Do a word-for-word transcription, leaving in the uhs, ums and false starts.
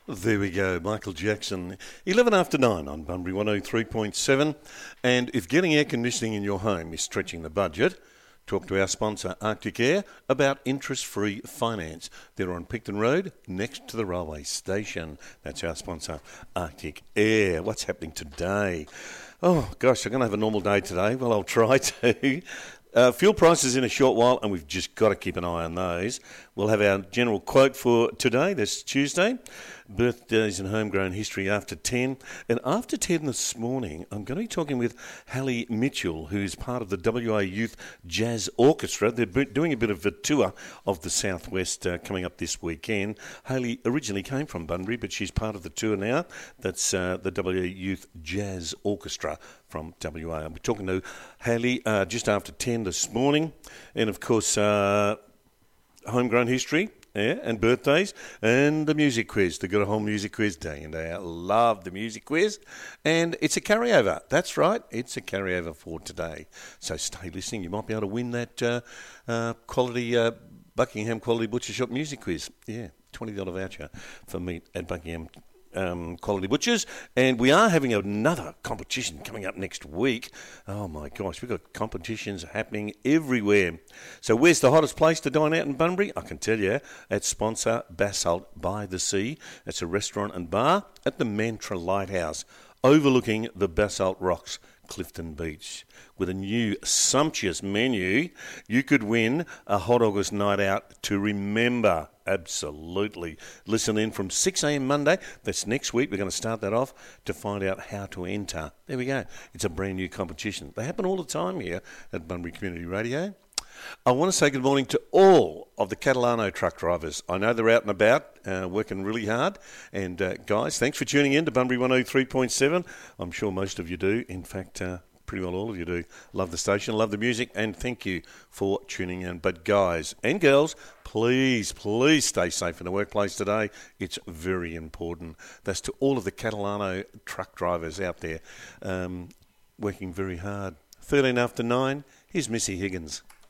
There we go, Michael Jackson. eleven after nine on Bunbury one oh three point seven. And if getting air conditioning in your home is stretching the budget, talk to our sponsor, Arctic Air, about interest-free finance. They're on Picton Road, next to the railway station. That's our sponsor, Arctic Air. What's happening today? Oh, gosh, I'm going to have a normal day today. Well, I'll try to. Uh, fuel prices in a short while, and we've just got to keep an eye on those. We'll have our general quote for today, this Tuesday. Birthdays and homegrown history after ten. And after ten this morning, I'm going to be talking with Hallie Mitchell, who's part of the W A Youth Jazz Orchestra. They're doing a bit of a tour of the Southwest uh, coming up this weekend. Hallie originally came from Bunbury, but she's part of the tour now. That's uh, the W A Youth Jazz Orchestra from W A. I'll be talking to Hallie uh, just after ten this morning. And, of course, uh, homegrown history. Yeah, and birthdays, and the music quiz. They've got a whole music quiz day in, day out. Love the music quiz. And it's a carryover. That's right, it's a carryover for today. So stay listening. You might be able to win that uh, uh, quality uh, Buckingham Quality Butcher Shop music quiz. Yeah, twenty dollars voucher for meat at Buckingham Um, Quality Butchers. And we are having another competition coming up next week. Oh my gosh, we've got competitions happening everywhere. So where's the hottest place to dine out in Bunbury? I can tell you, at sponsor Basalt by the Sea. It's a restaurant and bar at the Mantra Lighthouse, overlooking the Basalt Rocks, Clifton Beach. With a new sumptuous menu, you could win a hot August night out to remember. Absolutely. Listen in from six a.m. Monday. That's next week. We're going to start that off to find out how to enter. There we go. It's a brand new competition. They happen all the time here at Bunbury Community Radio. I want to say good morning to all of the Catalano truck drivers. I know they're out and about, uh, working really hard. And uh, guys, thanks for tuning in to Bunbury one oh three point seven. I'm sure most of you do. In fact, uh, pretty well all of you do. Love the station, love the music, and thank you for tuning in. But guys and girls, please, please stay safe in the workplace today. It's very important. That's to all of the Catalano truck drivers out there um, working very hard. thirteen after nine, here's Missy Higgins.